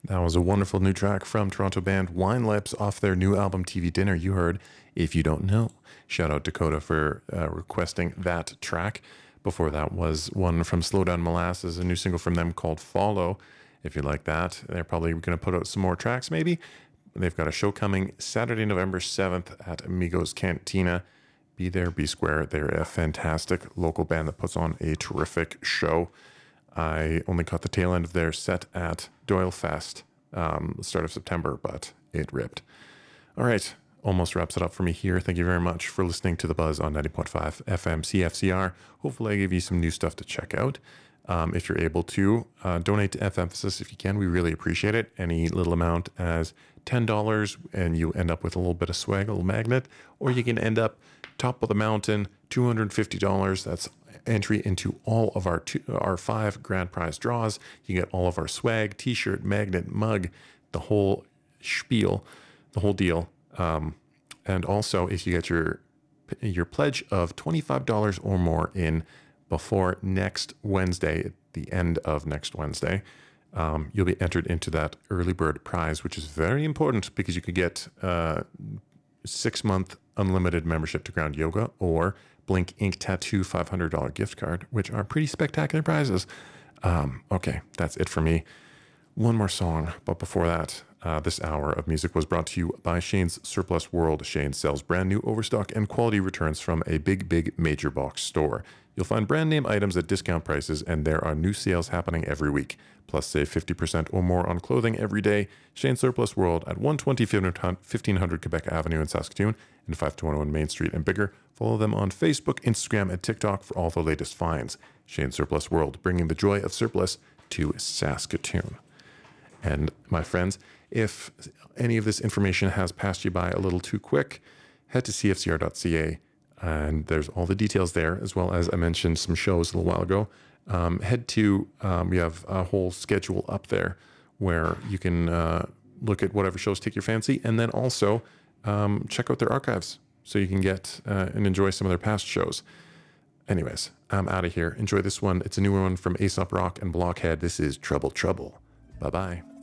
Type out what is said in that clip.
That was a wonderful new track from Toronto band Wine Lips off their new album TV Dinner. You heard If You Don't Know. Shout out Dakota for requesting that track. Before that was one from Slowdown Molasses, a new single from them called Follow. If you like that, they're probably going to put out some more tracks maybe. They've got a show coming Saturday, November 7th at Amigos Cantina. Be there, be square. They're a fantastic local band that puts on a terrific show. I only caught the tail end of their set at Doyle Fest, the start of September, but it ripped. All right, almost wraps it up for me here. Thank you very much for listening to The Buzz on 90.5 FM CFCR. Hopefully I gave you some new stuff to check out. If you're able to, donate to F-Emphasis if you can. We really appreciate it. Any little amount as $10 and you end up with a little bit of swag, a little magnet, or you can end up top of the mountain, $250. That's entry into all of our 5 grand prize draws. You get all of our swag, t-shirt, magnet, mug, the whole spiel, the whole deal. And also, if you get your pledge of $25 or more in before next Wednesday, at the end of next Wednesday, you'll be entered into that early bird prize, which is very important because you could get 6-month unlimited membership to Ground Yoga or Blink Ink Tattoo $500 gift card, which are pretty spectacular prizes. Okay, that's it for me. One more song, but before that, this hour of music was brought to you by Shane's Surplus World. Shane sells brand new overstock and quality returns from a big major box store. You'll find brand name items at discount prices, and there are new sales happening every week. Plus, save 50% or more on clothing every day. Shane Surplus World at 120 1500 Quebec Avenue in Saskatoon and 5211 Main Street in Bigger. Follow them on Facebook, Instagram, and TikTok for all the latest finds. Shane Surplus World, bringing the joy of surplus to Saskatoon. And my friends, if any of this information has passed you by a little too quick, head to cfcr.ca. And there's all the details there, as well as I mentioned some shows a little while ago. Head to, we have a whole schedule up there where you can look at whatever shows take your fancy, and then also check out their archives so you can get and enjoy some of their past shows. Anyways, I'm out of here. Enjoy this one. It's a new one from Aesop Rock and Blockhead. This is Trouble Trouble. Bye-bye.